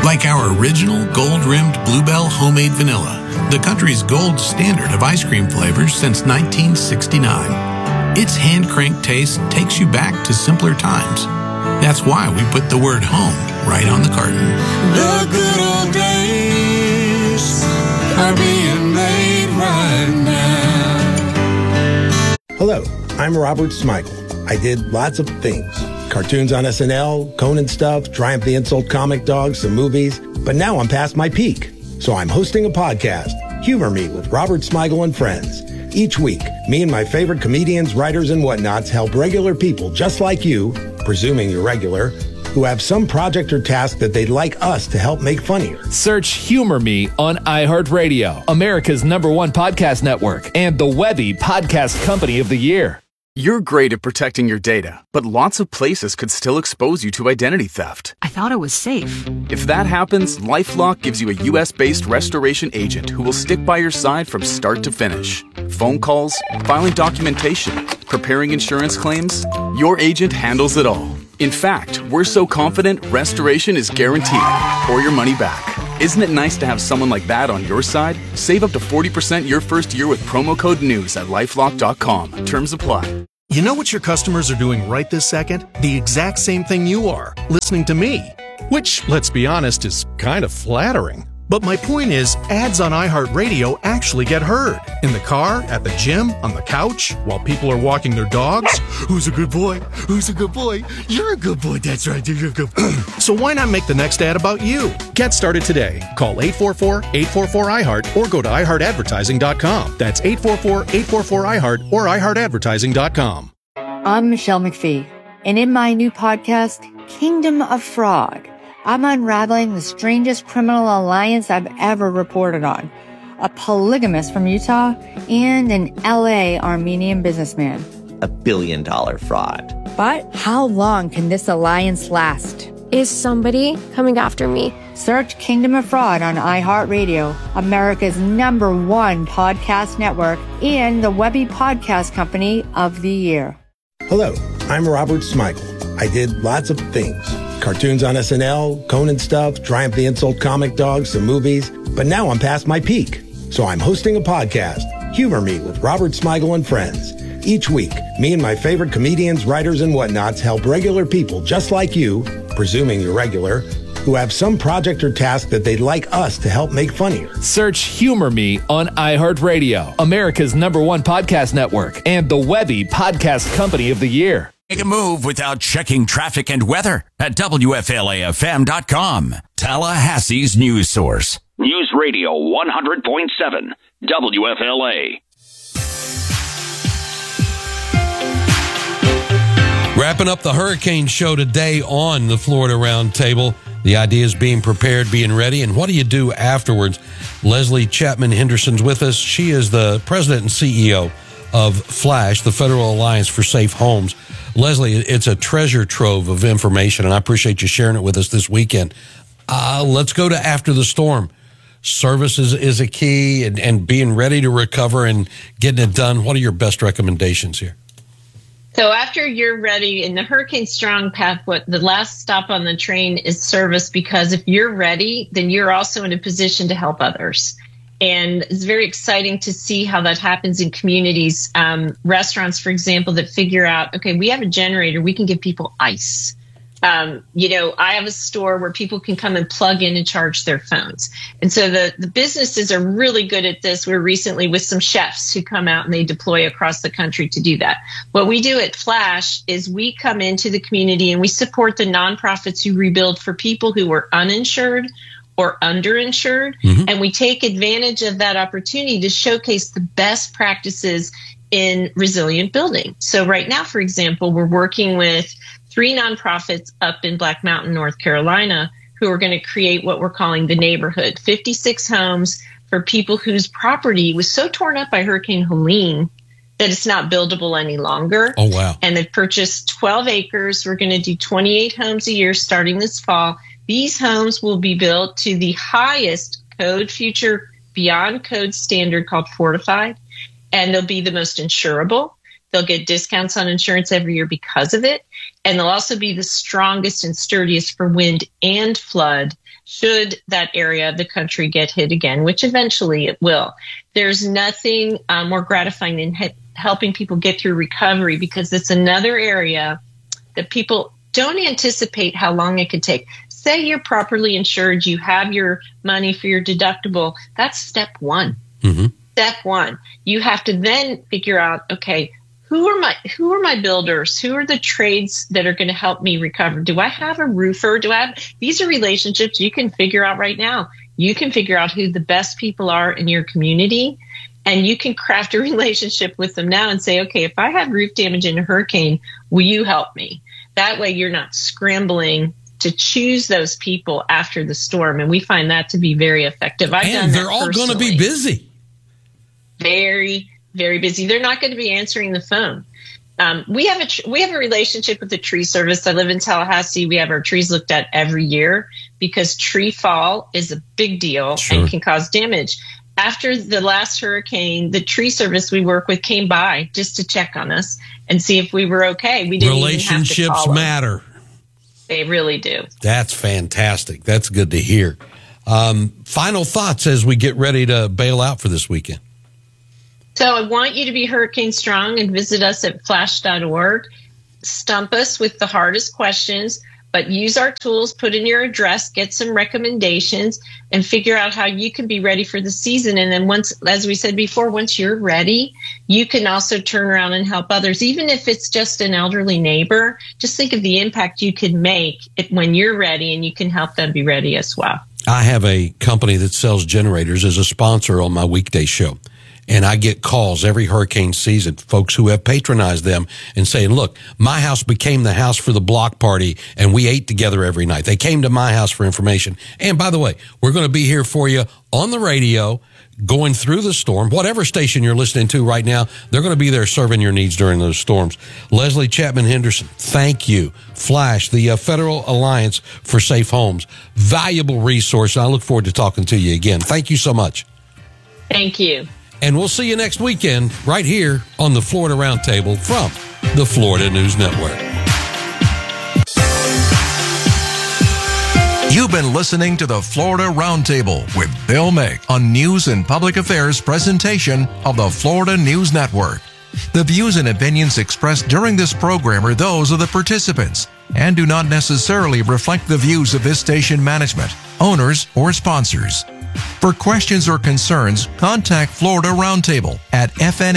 Like our original gold-rimmed Bluebell homemade vanilla, the country's gold standard of ice cream flavors since 1969. Its hand-cranked taste takes you back to simpler times. That's why we put the word home right on the carton. The good old days are being made right now. Hello, I'm Robert Smigel. I did lots of things. Cartoons on SNL, Conan stuff, Triumph the Insult Comic Dog, some movies. But now I'm past my peak. So I'm hosting a podcast, Humor Me with Robert Smigel and Friends. Each week, me and my favorite comedians, writers, and whatnots help regular people just like you, presuming you're regular, who have some project or task that they'd like us to help make funnier. Search Humor Me on iHeartRadio, America's #1 podcast network, and the Webby Podcast Company of the Year. You're great at protecting your data, but lots of places could still expose you to identity theft. I thought it was safe. If that happens, LifeLock gives you a U.S.-based restoration agent who will stick by your side from start to finish. Phone calls, filing documentation, preparing insurance claims, your agent handles it all. In fact, we're so confident restoration is guaranteed or your money back. Isn't it nice to have someone like that on your side? Save up to 40% your first year with promo code NEWS at LifeLock.com. Terms apply. You know what your customers are doing right this second? The exact same thing you are, listening to me. Which, let's be honest, is kind of flattering. But my point is, ads on iHeartRadio actually get heard. In the car, at the gym, on the couch, while people are walking their dogs. Who's a good boy? Who's a good boy? You're a good boy. That's right. You're a good boy. So why not make the next ad about you? Get started today. Call 844-844-iHeart or go to iHeartAdvertising.com. That's 844-844-iHeart or iHeartAdvertising.com. I'm Michelle McPhee, and in my new podcast, Kingdom of Fraud, I'm unraveling the strangest criminal alliance I've ever reported on. A polygamist from Utah and an LA Armenian businessman. $1 billion fraud. But how long can this alliance last? Is somebody coming after me? Search Kingdom of Fraud on iHeartRadio, America's #1 podcast network, and the Webby Podcast Company of the Year. Hello, I'm Robert Smigel. I did lots of things. Cartoons on SNL, Conan stuff, Triumph the Insult Comic Dog, some movies. But now I'm past my peak. So I'm hosting a podcast, Humor Me with Robert Smigel and Friends. Each week, me and my favorite comedians, writers, and whatnots help regular people just like you, presuming you're regular, who have some project or task that they'd like us to help make funnier. Search Humor Me on iHeartRadio, America's #1 podcast network, and the Webby Podcast Company of the Year. Make a move without checking traffic and weather at WFLAFM.com. Tallahassee's news source. News Radio 100.7 WFLA. Wrapping up the hurricane show today on the Florida Roundtable. The idea is being prepared, being ready, and what do you do afterwards? Leslie Chapman Henderson's with us. She is the president and CEO of FLASH, the Federal Alliance for Safe Homes. Leslie, it's a treasure trove of information, and I appreciate you sharing it with us this weekend. Let's go to after the storm. Service is a key, and being ready to recover and getting it done. What are your best recommendations here? So after you're ready in the Hurricane Strong path, the last stop on the train is service, because if you're ready, then you're also in a position to help others. And it's very exciting to see how that happens in communities. Restaurants, for example, that figure out, okay, we have a generator, we can give people ice. I have a store where people can come and plug in and charge their phones. And so the businesses are really good at this. We're recently with some chefs who come out and they deploy across the country to do that. What we do at FLASH is we come into the community and we support the nonprofits who rebuild for people who are uninsured or underinsured. And we take advantage of that opportunity to showcase the best practices in resilient building. So right now, for example, we're working with 3 nonprofits up in Black Mountain, North Carolina, who are going to create what we're calling the neighborhood, 56 homes for people whose property was so torn up by Hurricane Helene that it's not buildable any longer. Oh, wow. And they've purchased 12 acres. We're going to do 28 homes a year starting this fall. These homes will be built to the highest code future beyond code standard called Fortified, and they'll be the most insurable. They'll get discounts on insurance every year because of it. And they'll also be the strongest and sturdiest for wind and flood should that area of the country get hit again, which eventually it will. There's nothing more gratifying than helping people get through recovery, because it's another area that people don't anticipate how long it could take. Say you're properly insured, you have your money for your deductible. That's step one. Mm-hmm. Step one. You have to then figure out, okay, who are my builders? Who are the trades that are going to help me recover? Do I have a roofer? These are relationships you can figure out right now. You can figure out who the best people are in your community, and you can craft a relationship with them now and say, okay, if I have roof damage in a hurricane, will you help me? That way you're not scrambling to choose those people after the storm. And we find that to be very effective. And they're all going to be busy. Very, very busy. They're not going to be answering the phone. We have a relationship with the tree service. I live in Tallahassee. We have our trees looked at every year because tree fall is a big deal and can cause damage. After the last hurricane, the tree service we work with came by just to check on us and see if we were okay. We didn't Relationships even have to call matter. them. They really do. That's fantastic. That's good to hear. Final thoughts as we get ready to bail out for this weekend. So I want you to be hurricane strong and visit us at flash.org. Stump us with the hardest questions, but use our tools, put in your address, get some recommendations, and figure out how you can be ready for the season. And then once, as we said before, once you're ready, you can also turn around and help others. Even if it's just an elderly neighbor, just think of the impact you could make when you're ready, and you can help them be ready as well. I have a company that sells generators as a sponsor on my weekday show. And I get calls every hurricane season, folks who have patronized them and saying, look, my house became the house for the block party and we ate together every night. They came to my house for information. And by the way, we're going to be here for you on the radio, going through the storm. Whatever station you're listening to right now, they're going to be there serving your needs during those storms. Leslie Chapman Henderson, thank you. Flash, the Federal Alliance for Safe Homes, valuable resource. I look forward to talking to you again. Thank you so much. Thank you. And we'll see you next weekend right here on the Florida Roundtable from the Florida News Network. You've been listening to the Florida Roundtable with Bill Mick on News and Public Affairs presentation of the Florida News Network. The views and opinions expressed during this program are those of the participants and do not necessarily reflect the views of this station management, owners, or sponsors. For questions or concerns, contact Florida Roundtable at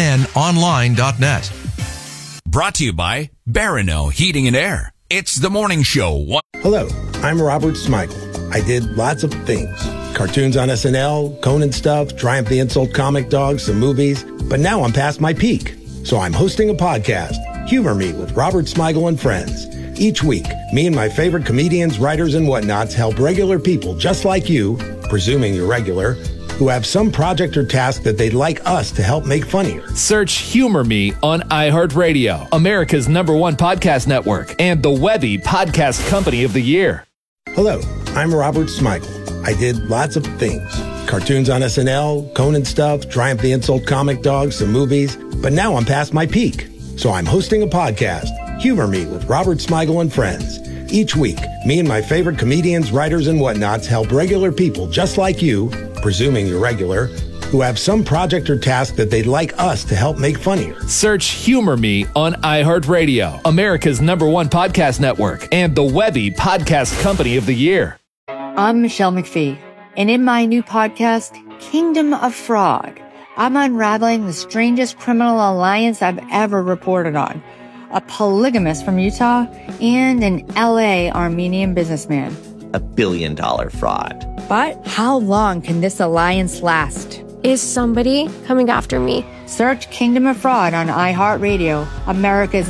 fnnonline.net. Brought to you by Barano Heating and Air. It's the morning show. Hello, I'm Robert Smigel. I did lots of things. Cartoons on SNL, Conan stuff, Triumph the Insult comic dogs, some movies. But now I'm past my peak. So I'm hosting a podcast, Humor Me with Robert Smigel and Friends. Each week, me and my favorite comedians, writers, and whatnots help regular people just like you, presuming you're regular, who have some project or task that they'd like us to help make funnier. Search Humor Me on iHeartRadio, America's #1 podcast network, and the Webby Podcast Company of the Year. Hello, I'm Robert Smigel. I did lots of things. Cartoons on SNL, Conan stuff, Triumph the Insult comic dogs, some movies. But now I'm past my peak. So I'm hosting a podcast, Humor Me with Robert Smigel and Friends. Each week, me and my favorite comedians, writers, and whatnots help regular people just like you, presuming you're regular, who have some project or task that they'd like us to help make funnier. Search Humor Me on iHeartRadio, America's #1 podcast network, and the Webby Podcast Company of the Year. I'm Michelle McPhee, and in my new podcast, Kingdom of Frog, I'm unraveling the strangest criminal alliance I've ever reported on. A polygamist from Utah and an LA Armenian businessman. $1 billion fraud. But how long can this alliance last? Is somebody coming after me? Search Kingdom of Fraud on iHeartRadio, America's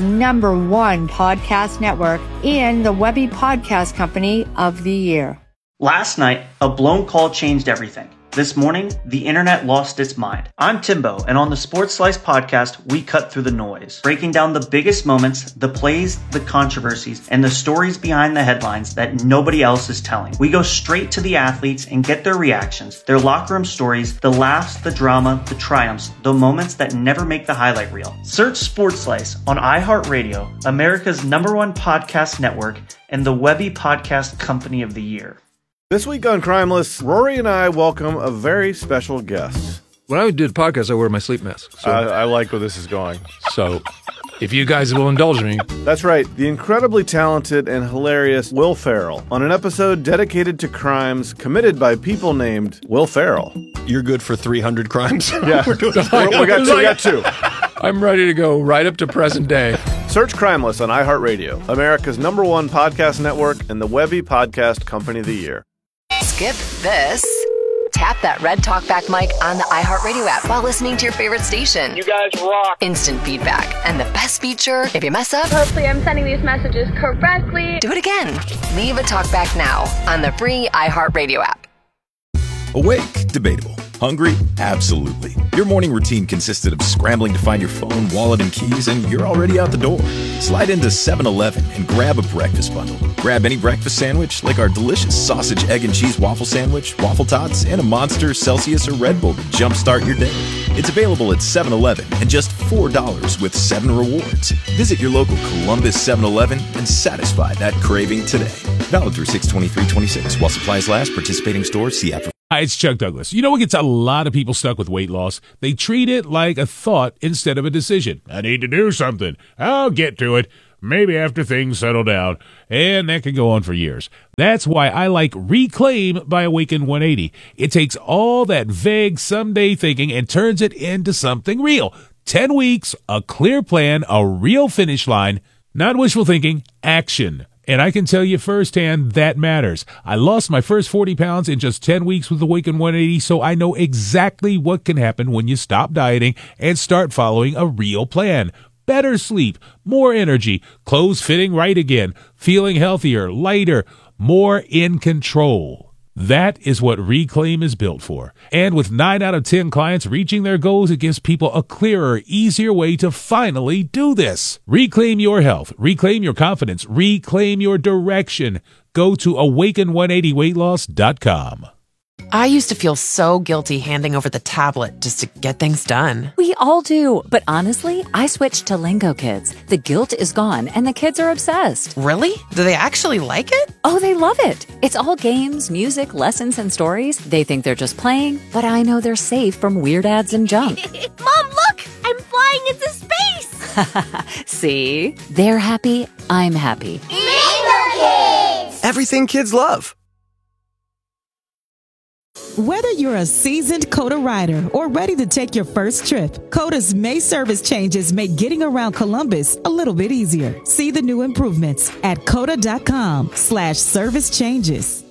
#1 podcast network, and the Webby Podcast Company of the Year. Last night, a blown call changed everything. This morning, the internet lost its mind. I'm Timbo, and on the Sports Slice podcast, we cut through the noise, breaking down the biggest moments, the plays, the controversies, and the stories behind the headlines that nobody else is telling. We go straight to the athletes and get their reactions, their locker room stories, the laughs, the drama, the triumphs, the moments that never make the highlight reel. Search Sports Slice on iHeartRadio, America's #1 podcast network, and the Webby Podcast Company of the Year. This week on Crimeless, Rory and I welcome a very special guest. When I do the podcast, I wear my sleep mask. So. I like where this is going. So, if you guys will indulge me. That's right. The incredibly talented and hilarious Will Ferrell on an episode dedicated to crimes committed by people named Will Ferrell. You're good for 300 crimes? Yeah. we got two. I'm ready to go right up to present day. Search Crimeless on iHeartRadio, America's #1 podcast network, and the Webby Podcast Company of the Year. Skip this. Tap that red talkback mic on the iHeartRadio app while listening to your favorite station. You guys rock. Instant feedback. And the best feature, if you mess up, hopefully I'm sending these messages correctly. Do it again. Leave a talkback now on the free iHeartRadio app. Awake? Debatable. Hungry? Absolutely. Your morning routine consisted of scrambling to find your phone, wallet, and keys, and you're already out the door. Slide into 7-Eleven and grab a breakfast bundle. Grab any breakfast sandwich, like our delicious sausage, egg, and cheese waffle sandwich, waffle tots, and a Monster, Celsius, or Red Bull to jumpstart your day. It's available at 7-Eleven and just $4 with 7 rewards. Visit your local Columbus 7-Eleven and satisfy that craving today. Valid through 6/23/26 while supplies last. Participating stores. See app. Hi, it's Chuck Douglas. You know what gets a lot of people stuck with weight loss? They treat it like a thought instead of a decision. I need to do something. I'll get to it. Maybe after things settle down. And that can go on for years. That's why I like Reclaim by Awaken 180. It takes all that vague someday thinking and turns it into something real. 10 weeks, a clear plan, a real finish line. Not wishful thinking, action. And I can tell you firsthand that matters. I lost my first 40 pounds in just 10 weeks with Awaken 180, so I know exactly what can happen when you stop dieting and start following a real plan. Better sleep, more energy, clothes fitting right again, feeling healthier, lighter, more in control. That is what Reclaim is built for. And with 9 out of 10 clients reaching their goals, it gives people a clearer, easier way to finally do this. Reclaim your health. Reclaim your confidence. Reclaim your direction. Go to awaken180weightloss.com. I used to feel so guilty handing over the tablet just to get things done. We all do. But honestly, I switched to Lingo Kids. The guilt is gone and the kids are obsessed. Really? Do they actually like it? Oh, they love it. It's all games, music, lessons, and stories. They think they're just playing, but I know they're safe from weird ads and junk. Mom, look! I'm flying into space! See? They're happy. I'm happy. Lingo Kids! Everything kids love. Whether you're a seasoned COTA rider or ready to take your first trip, COTA's May service changes make getting around Columbus a little bit easier. See the new improvements at COTA.com/service changes.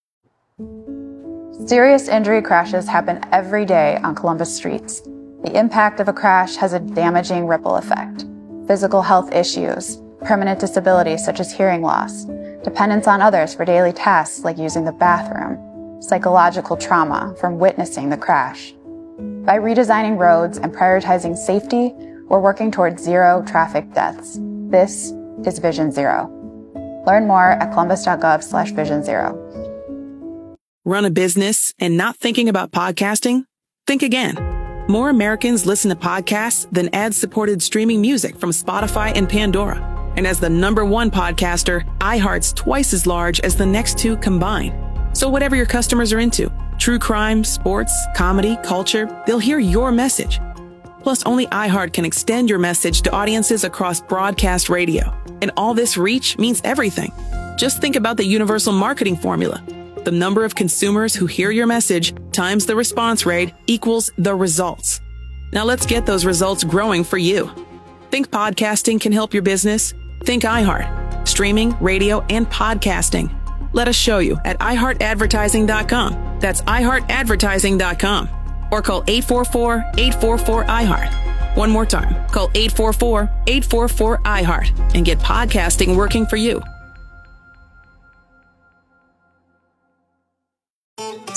Serious injury crashes happen every day on Columbus streets. The impact of a crash has a damaging ripple effect. Physical health issues, permanent disability such as hearing loss, dependence on others for daily tasks like using the bathroom, psychological trauma from witnessing the crash. By redesigning roads and prioritizing safety, we're working towards zero traffic deaths. This is Vision Zero. Learn more at columbus.gov/Vision Zero. Run a business and not thinking about podcasting? Think again. More Americans listen to podcasts than ad-supported streaming music from Spotify and Pandora. And as the #1 podcaster, iHeart's twice as large as the next two combined. So whatever your customers are into, true crime, sports, comedy, culture, they'll hear your message. Plus, only iHeart can extend your message to audiences across broadcast radio. And all this reach means everything. Just think about the universal marketing formula. The number of consumers who hear your message times the response rate equals the results. Now let's get those results growing for you. Think podcasting can help your business? Think iHeart. Streaming, radio, and podcasting. Let us show you at iHeartAdvertising.com. That's iHeartAdvertising.com. Or call 844-844-iHeart. One more time. Call 844-844-iHeart and get podcasting working for you.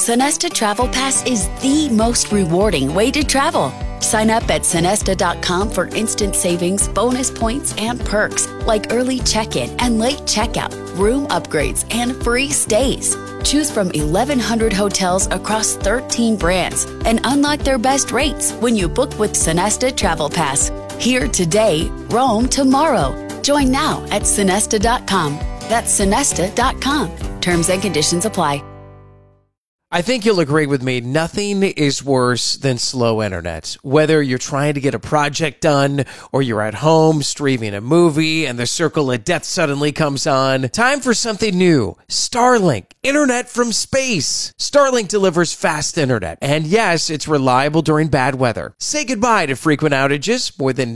Sonesta Travel Pass is the most rewarding way to travel. Sign up at Sonesta.com for instant savings, bonus points, and perks like early check-in and late checkout, room upgrades, and free stays. Choose from 1,100 hotels across 13 brands and unlock their best rates when you book with Sonesta Travel Pass. Here today, roam tomorrow. Join now at Sonesta.com. That's Sonesta.com. Terms and conditions apply. I think you'll agree with me, nothing is worse than slow internet. Whether you're trying to get a project done or you're at home streaming a movie and the circle of death suddenly comes on, time for something new. Starlink, internet from space. Starlink delivers fast internet. And yes, it's reliable during bad weather. Say goodbye to frequent outages, more than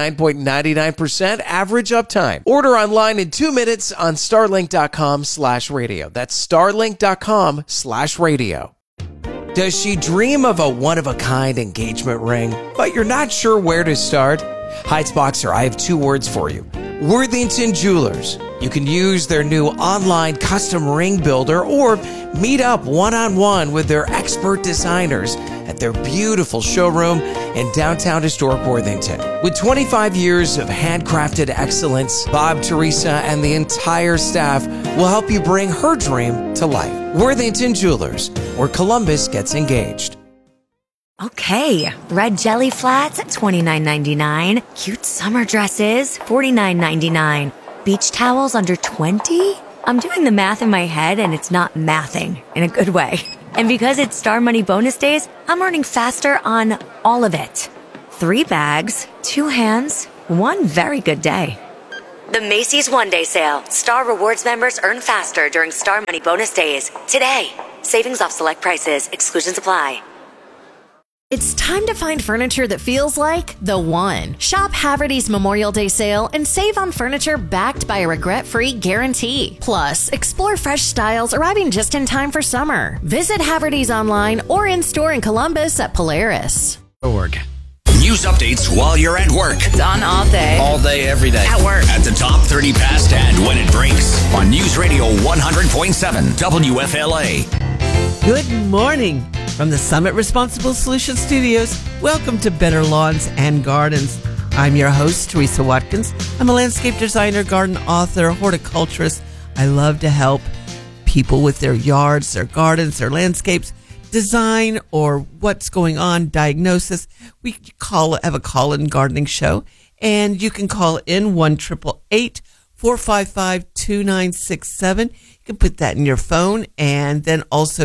99.99% average uptime. Order online in 2 minutes on starlink.com/radio. That's starlink.com/radio. Does she dream of a one-of-a-kind engagement ring, but you're not sure where to start? Heights Boxer, I have 2 words for you. Worthington Jewelers. You can use their new online custom ring builder or meet up one-on-one with their expert designers at their beautiful showroom in downtown historic Worthington. With 25 years of handcrafted excellence, Bob, Teresa, and the entire staff will help you bring her dream to life. Worthington Jewelers, where Columbus gets engaged. Okay, red jelly flats at $29.99. Cute summer dresses, $49.99. Beach towels under $20? I'm doing the math in my head and it's not mathing in a good way. And because it's Star Money bonus days, I'm earning faster on all of it. 3 bags, 2 hands, 1 very good day. The Macy's One Day Sale. Star Rewards members earn faster during Star Money bonus days. Today. Savings off select prices. Exclusions apply. It's time to find furniture that feels like the one. Shop Haverty's Memorial Day sale and save on furniture backed by a regret-free guarantee. Plus, explore fresh styles arriving just in time for summer. Visit Haverty's online or in-store in Columbus at Polaris. News updates while you're at work. It's on all day. All day, every day. At work. At the top 30 past and when it breaks. On News Radio 100.7 WFLA. Good morning from the Summit Responsible Solutions Studios. Welcome to Better Lawns and Gardens. I'm your host, Teresa Watkins. I'm a landscape designer, garden author, horticulturist. I love to help people with their yards, their gardens, their landscapes, design or what's going on, diagnosis. We have a call-in gardening show, and you can call in 1-888-455-2967. You can put that in your phone, and then also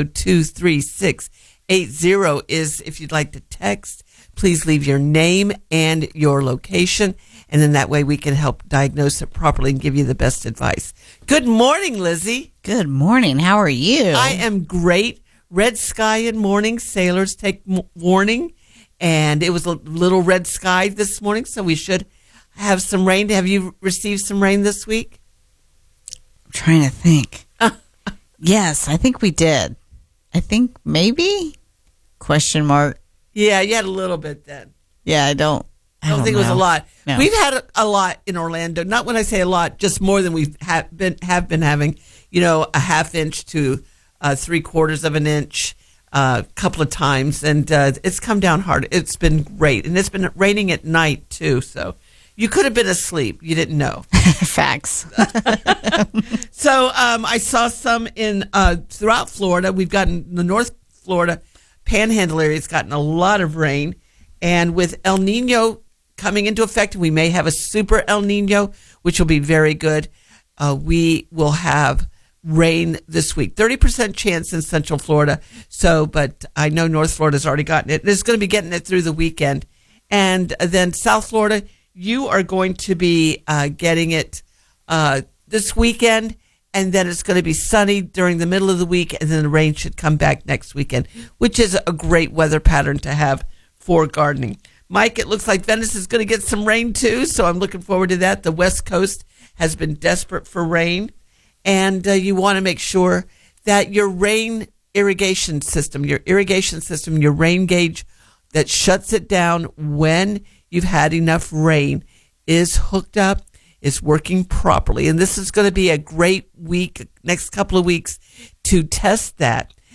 23680 is if you'd like to text. Please leave your name and your location, and then that way we can help diagnose it properly and give you the best advice. Good morning, Lizzie. Good morning. How are you? I am great. Red sky in morning. Sailors take warning, and it was a little red sky this morning, so we should have some rain. Have you received some rain this week? I'm trying to think. Yes, I think we did. I think maybe? Question mark. Yeah, you had a little bit then. Yeah, I don't think it was a lot. No. We've had a lot in Orlando. Not when I say a lot, just more than we have been having. You know, a half inch to 3/4 of an inch a couple of times, and it's come down hard. It's been great, and it's been raining at night too. So you could have been asleep. You didn't know. Facts. So I saw some in throughout Florida. We've gotten the North Florida Panhandle area has gotten a lot of rain, and with El Nino coming into effect, we may have a super El Nino, which will be very good. We will have rain this week. 30% chance in Central Florida. But I know North Florida's already gotten it. It's going to be getting it through the weekend. And then South Florida, you are going to be getting it this weekend. And then it's going to be sunny during the middle of the week. And then the rain should come back next weekend, which is a great weather pattern to have for gardening. Mike, it looks like Venice is going to get some rain too. So I'm looking forward to that. The West Coast has been desperate for rain. And you want to make sure that your irrigation system, your rain gauge that shuts it down when you've had enough rain is hooked up, is working properly. And this is going to be a great week, next couple of weeks, to test that.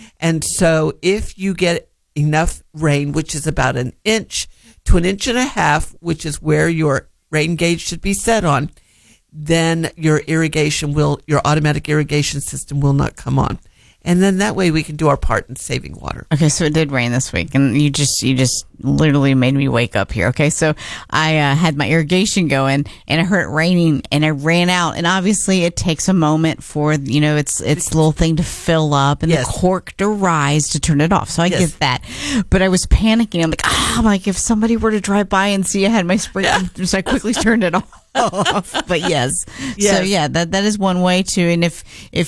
And so if you get enough rain, which is about 1 inch to 1.5 inches, which is where your rain gauge should be set on, then your automatic irrigation system will not come on. And then that way we can do our part in saving water. Okay, so it did rain this week, and you just literally made me wake up here. Okay, so I had my irrigation going, and I heard it raining, and I ran out, and obviously it takes a moment for its little thing to fill up and the cork to rise to turn it off. So I get that, but I was panicking. I'm like, if somebody were to drive by and see I had my sprinkler, so I quickly turned it off. But yes. So yeah, that is one way to. And if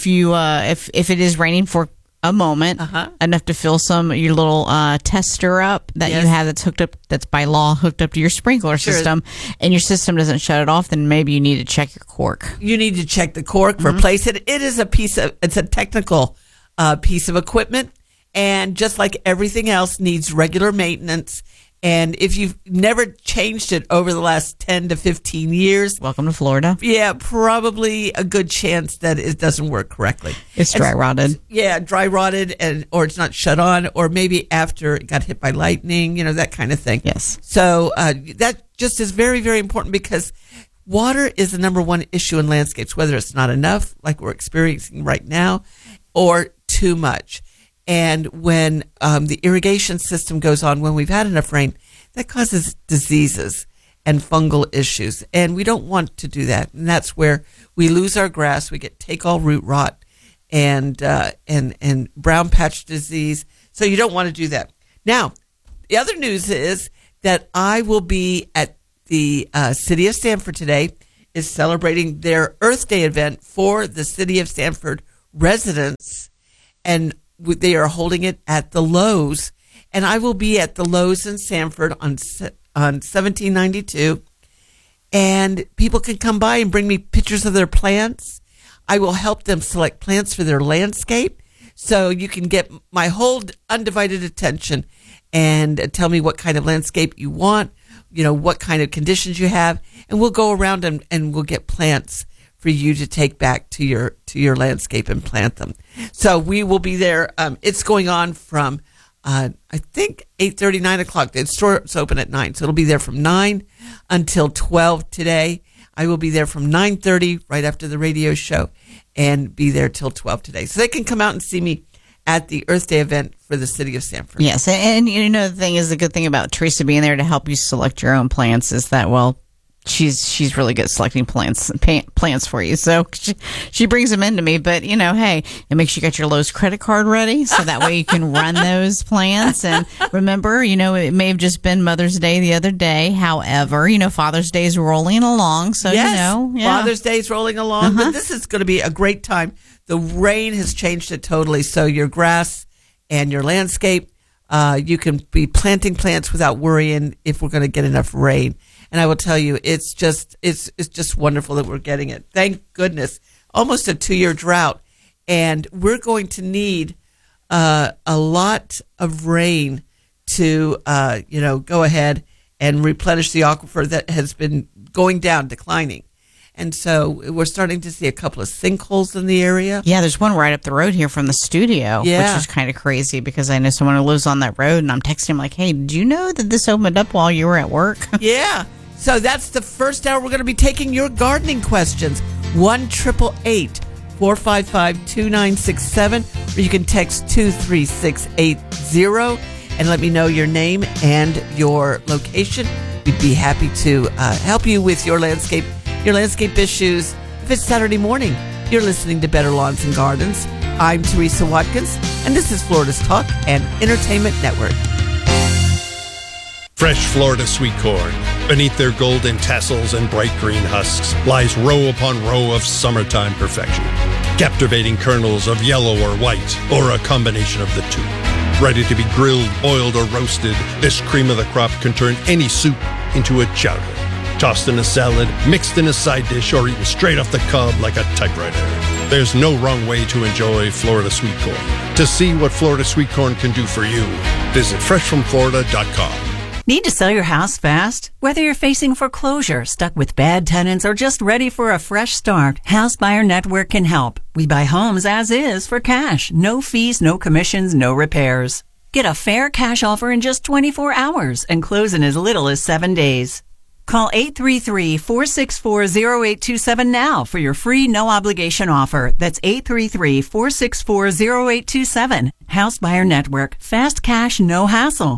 it is raining for a moment, enough to fill your little tester up that you have that's by law hooked up to your sprinkler system, and your system doesn't shut it off, then maybe you need to check your cork. You need to check the cork, replace it. It is it's a technical piece of equipment, and just like everything else, needs regular maintenance. And if you've never changed it over the last 10 to 15 years... Welcome to Florida. Yeah, probably a good chance that it doesn't work correctly. It's dry-rotted. Yeah, dry-rotted, or it's not shut on, or maybe after it got hit by lightning, that kind of thing. Yes. So that just is very, very important, because water is the number one issue in landscapes, whether it's not enough, like we're experiencing right now, or too much. And when the irrigation system goes on, when we've had enough rain, that causes diseases and fungal issues. And we don't want to do that. And that's where we lose our grass. We get take-all root rot and brown patch disease. So you don't want to do that. Now, the other news is that I will be at the City of Sanford today, is celebrating their Earth Day event for the City of Sanford residents. And they are holding it at the Lowe's, and I will be at the Lowe's in Sanford on 1792, and people can come by and bring me pictures of their plants. I will help them select plants for their landscape, so you can get my whole undivided attention and tell me what kind of landscape you want, what kind of conditions you have, and we'll go around and we'll get plants for you to take back to your landscape and plant them. So we will be there. It's going on from I think 8:30, 9 o'clock. The store's open at 9, so it'll be there from 9 until 12 today. I will be there from 9:30 right after the radio show, and be there till 12 today. So they can come out and see me at the Earth Day event for the City of Sanford. Yes, and the thing is, the good thing about Teresa being there to help you select your own plants is that, she's really good at selecting plants for you. So she brings them into me. But, hey, it makes sure you got your Lowe's credit card ready, so that way you can run those plants. And remember, it may have just been Mother's Day the other day. However, Father's Day is rolling along. So, Father's Day is rolling along. But this is going to be a great time. The rain has changed it totally. So your grass and your landscape, you can be planting plants without worrying if we're going to get enough rain. And I will tell you, it's just wonderful that we're getting it. Thank goodness. Almost a 2-year drought. And we're going to need a lot of rain to, go ahead and replenish the aquifer that has been going down, declining. And so we're starting to see a couple of sinkholes in the area. Yeah, there's one right up the road here from the studio, which is kind of crazy, because I know someone who lives on that road, and I'm texting him like, hey, did you know that this opened up while you were at work? Yeah. So that's the first hour. We're going to be taking your gardening questions. 1-888-455-2967, or you can text 23680 and let me know your name and your location. We'd be happy to help you with your landscape issues. If it's Saturday morning, you're listening to Better Lawns and Gardens. I'm Teresa Watkins, and this is Florida's Talk and Entertainment Network. Fresh Florida sweet corn. Beneath their golden tassels and bright green husks lies row upon row of summertime perfection. Captivating kernels of yellow or white, or a combination of the two. Ready to be grilled, boiled, or roasted, this cream of the crop can turn any soup into a chowder. Tossed in a salad, mixed in a side dish, or eaten straight off the cob like a typewriter. There's no wrong way to enjoy Florida sweet corn. To see what Florida sweet corn can do for you, visit freshfromflorida.com. Need to sell your house fast? Whether you're facing foreclosure, stuck with bad tenants, or just ready for a fresh start, House Buyer Network can help. We buy homes as is for cash. No fees, no commissions, no repairs. Get a fair cash offer in just 24 hours and close in as little as 7 days. Call 833-464-0827 now for your free no-obligation offer. That's 833-464-0827. House Buyer Network. Fast cash, no hassle.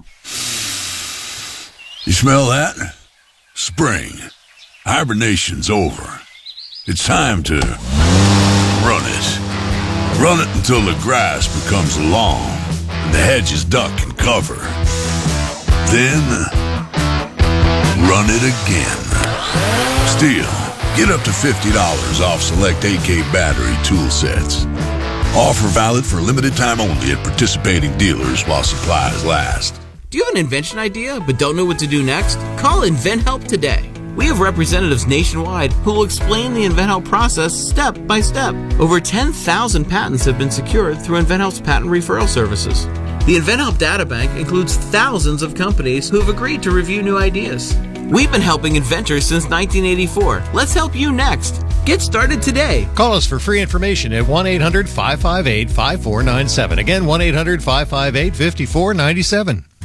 You smell that? Spring. Hibernation's over. It's time to run it. Run it until the grass becomes long and the hedges duck and cover. Then run it again. Still, get up to $50 off select AK battery tool sets. Offer valid for limited time only at participating dealers while supplies last. Do you have an invention idea but don't know what to do next? Call InventHelp today. We have representatives nationwide who will explain the InventHelp process step by step. Over 10,000 patents have been secured through InventHelp's patent referral services. The InventHelp Databank includes thousands of companies who have agreed to review new ideas. We've been helping inventors since 1984. Let's help you next. Get started today. Call us for free information at 1-800-558-5497. Again, 1-800-558-5497.